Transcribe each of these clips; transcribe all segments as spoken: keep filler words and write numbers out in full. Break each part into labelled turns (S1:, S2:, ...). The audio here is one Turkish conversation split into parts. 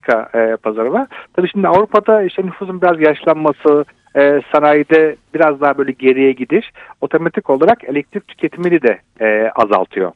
S1: Amerika e, pazarı var. Tabii şimdi Avrupa'da işte nüfusun biraz yaşlanması, e, sanayide biraz daha böyle geriye gidiş otomatik olarak elektrik tüketimini de e, azaltıyor.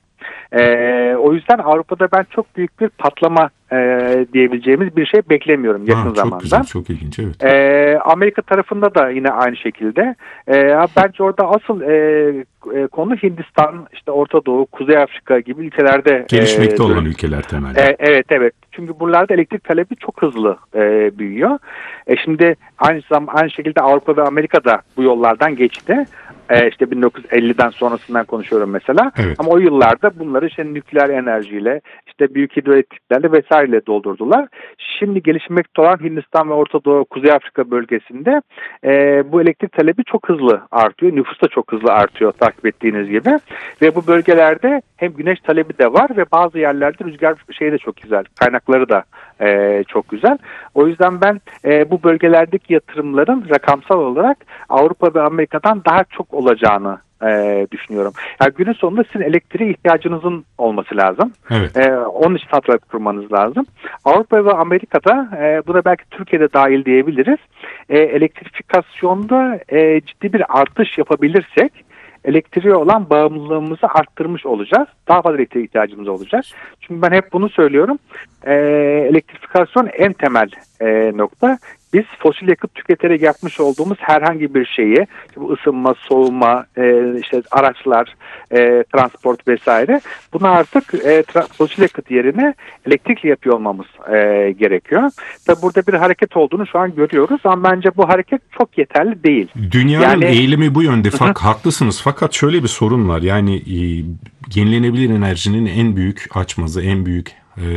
S1: E, o yüzden Avrupa'da ben çok büyük bir patlama e, diyebileceğimiz bir şey beklemiyorum yakın
S2: ha, çok
S1: zamanda.
S2: Güzel, çok ilginç, evet.
S1: E, Amerika tarafında da yine aynı şekilde. E, bence orada asıl e, e, konu Hindistan, işte Orta Doğu, Kuzey Afrika gibi ülkelerde.
S2: Gelişmekte
S1: e,
S2: olan ülkeler temelde.
S1: E, evet evet. Çünkü buralarda elektrik talebi çok hızlı e, büyüyor. E, şimdi aynı zaman aynı şekilde Avrupa ve Amerika da bu yollardan geçti. E, işte bin dokuz yüz elliden sonrasından konuşuyorum mesela.
S2: Evet.
S1: Ama o yıllarda bunları işte nükleer enerjiyle, işte büyük hidroelektriklerle vesaireyle doldurdular. Şimdi gelişmekte olan Hindistan ve Orta Doğu, Kuzey Afrika bölgesinde e, bu elektrik talebi çok hızlı artıyor. Nüfus da çok hızlı artıyor takip ettiğiniz gibi. Ve bu bölgelerde hem güneş talebi de var ve bazı yerlerde rüzgar şeyi de çok güzel. Kaynakları da e, çok güzel. O yüzden ben e, bu bölgelerdeki yatırımların rakamsal olarak Avrupa ve Amerika'dan daha çok olacağını e, düşünüyorum. Yani günün sonunda sizin elektriğe ihtiyacınızın olması lazım.
S2: Evet.
S1: E, onun için santral kurmanız lazım. Avrupa ve Amerika'da e, buna belki Türkiye'de dahil diyebiliriz. E, elektrifikasyonda e, ciddi bir artış yapabilirsek elektriğe olan bağımlılığımızı arttırmış olacağız. Daha fazla elektriğe ihtiyacımız olacak. Çünkü ben hep bunu söylüyorum. E, elektrifikasyon en temel e, nokta. Biz fosil yakıt tüketerek yapmış olduğumuz herhangi bir şeyi, işte bu ısınma, soğuma, e, işte araçlar, e, transport vesaire, bunu artık e, tra- fosil yakıt yerine elektrikle yapıyor olmamız e, gerekiyor. Tabi burada bir hareket olduğunu şu an görüyoruz ama bence bu hareket çok yeterli değil.
S2: Dünyanın
S1: yani,
S2: eğilimi bu yönde. Fak, haklısınız. Fakat şöyle bir sorun var. Yani e, yenilenebilir enerjinin en büyük açmazı, en büyük e,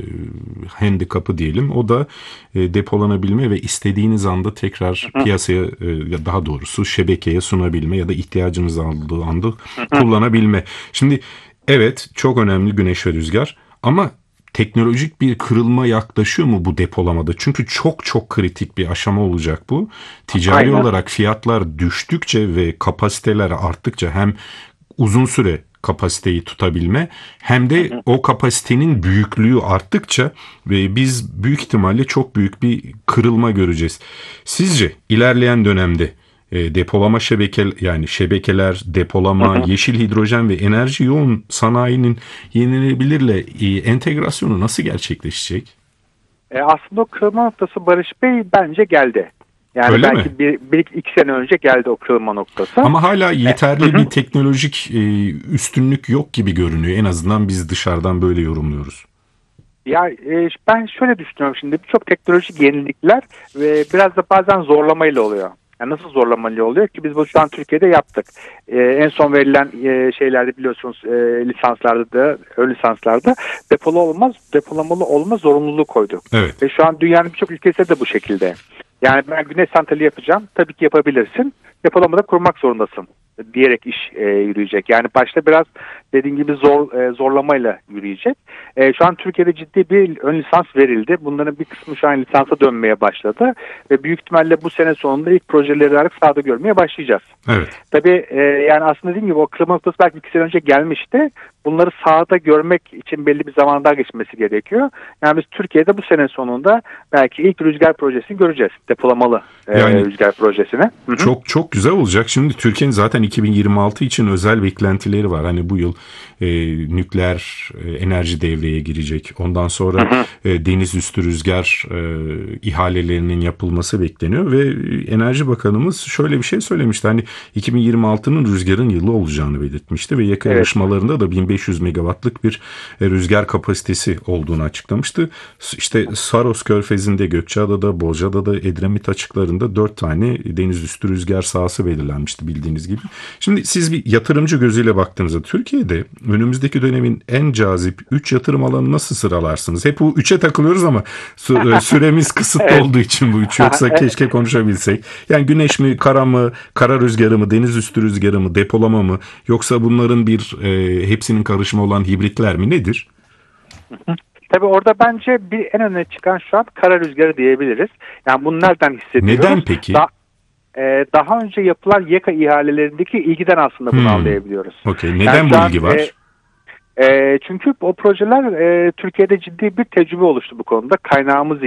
S2: handikapı diyelim. O da e, depolanabilme ve istediğiniz anda tekrar
S1: hı.
S2: piyasaya e, ya daha doğrusu şebekeye sunabilme ya da ihtiyacınız olduğu anda kullanabilme. Şimdi evet, çok önemli güneş ve rüzgar ama teknolojik bir kırılma yaklaşıyor mu bu depolamada? Çünkü çok çok kritik bir aşama olacak bu. Ticari
S1: Aynen.
S2: olarak fiyatlar düştükçe ve kapasiteler arttıkça hem uzun süre kapasiteyi tutabilme hem de o kapasitenin büyüklüğü arttıkça ve biz büyük ihtimalle çok büyük bir kırılma göreceğiz. Sizce ilerleyen dönemde E, depolama şebeke yani şebekeler, depolama, hı hı. yeşil hidrojen ve enerji yoğun sanayinin yenilebilirle e, entegrasyonu nasıl gerçekleşecek?
S1: E, aslında o kırılma noktası Barış Bey bence geldi. Yani
S2: Öyle
S1: belki
S2: mi?
S1: bir, bir iki sene önce geldi o kırılma noktası.
S2: Ama hala yeterli
S1: e,
S2: bir teknolojik e, üstünlük yok gibi görünüyor. En azından biz dışarıdan böyle yorumluyoruz.
S1: Ya e, ben şöyle düşünüyorum şimdi, birçok teknolojik yenilikler ve biraz da bazen zorlamayla oluyor. Yani nasıl zorlamalı oluyor ki biz bu şu an Türkiye'de yaptık. Ee, en son verilen e, şeylerde biliyorsunuz e, lisanslarda da ön lisanslarda depolu olmaz, depolamalı olma zorunluluğu koydu.
S2: Evet.
S1: Ve şu an dünyanın birçok ülkesi de bu şekilde. Yani ben güneş santrali yapacağım. Tabii ki yapabilirsin. Depolamada kurmak zorundasın diyerek iş e, yürüyecek. Yani başta biraz dediğim gibi zor e, zorlamayla yürüyecek. E, şu an Türkiye'de ciddi bir ön lisans verildi. Bunların bir kısmı şu an lisansa dönmeye başladı. Ve büyük ihtimalle bu sene sonunda ilk projeleri artık sahada görmeye başlayacağız.
S2: Evet.
S1: Tabii e, yani aslında dediğim gibi o kırılma noktası belki iki sene önce gelmişti. Bunları sahada görmek için belli bir zaman daha geçmesi gerekiyor. Yani biz Türkiye'de bu sene sonunda belki ilk rüzgar projesini göreceğiz. Depolamalı e,
S2: yani,
S1: rüzgar projesini. Hı-hı.
S2: Çok çok güzel olacak. Şimdi Türkiye'nin zaten iki bin yirmi altı için özel beklentileri var. Hani bu yıl e, nükleer e, enerji devreye girecek. Ondan sonra e, deniz üstü rüzgar e, ihalelerinin yapılması bekleniyor ve Enerji Bakanımız şöyle bir şey söylemişti. Hani iki bin yirmi altının rüzgarın yılı olacağını belirtmişti ve yakın
S1: Evet.
S2: yarışmalarında da bin beş yüz megawattlık bir e, rüzgar kapasitesi olduğunu açıklamıştı. İşte Saros Körfezi'nde, Gökçeada'da, Bozcaada'da, Edremit açıklarında dört tane deniz üstü rüzgar sahası belirlenmişti bildiğiniz gibi. Şimdi siz bir yatırımcı gözüyle baktığınızda Türkiye'de önümüzdeki dönemin en cazip üç yatırım alanı nasıl sıralarsınız? Hep bu üçe takılıyoruz ama süremiz kısıtlı evet. olduğu için bu üç, yoksa keşke konuşabilsek. Yani güneş mi, kara mı, kara rüzgarı mı, deniz üstü rüzgarı mı, depolama mı, yoksa bunların bir e, hepsinin karışımı olan hibritler mi, nedir?
S1: Tabii orada bence bir en öne çıkan şu an kara rüzgarı diyebiliriz. Yani bunu nereden hissediyoruz?
S2: Neden peki?
S1: Da- e, daha önce yapılan YEKA ihalelerindeki ilgiden aslında bunu hmm. anlayabiliyoruz.
S2: Okay. Neden yani bu ilgi var? E,
S1: E, çünkü o projeler e, Türkiye'de ciddi bir tecrübe oluştu bu konuda. Kaynağımız